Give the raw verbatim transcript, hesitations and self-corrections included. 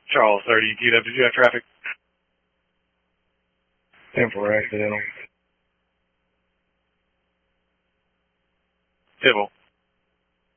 Charles thirty, T W, did you have traffic? ten four accidental. Tibble.